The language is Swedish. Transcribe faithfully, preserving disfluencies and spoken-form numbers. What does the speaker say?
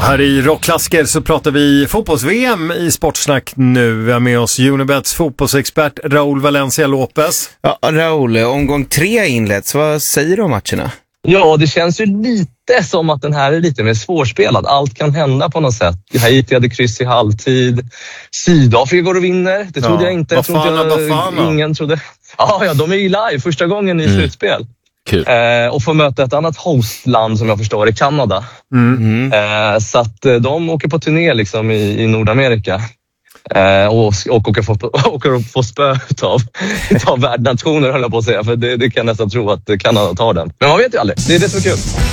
Här i Rockklassiker så pratar vi fotbolls-V M i Sportsnack nu. Vi har med oss Unibets fotbollsexpert Raúl Valencia Lopez. Ja, Raúl, omgång tre inleds. Vad säger du om matcherna? Ja, det känns ju lite som att den här är lite mer svårspelad. Allt kan hända på något sätt. Haiti hade kryss i halvtid. Sydafrika går och vinner. Det trodde ja. jag inte. Jag trodde Bafana, Bafana. Ingen trodde. Ja, ja, de är ju live första gången i mm. slutspel. Kul. Eh, och får möta ett annat hostland som jag förstår är Kanada. Mm. Eh, så att eh, de åker på turné liksom i, i Nordamerika. Eh, och, och åker, få, åker få spö av, av värdnationer höll jag på att säga. För det, det kan jag nästan tro att Kanada tar den. Men man vet ju aldrig. Det är det som är kul.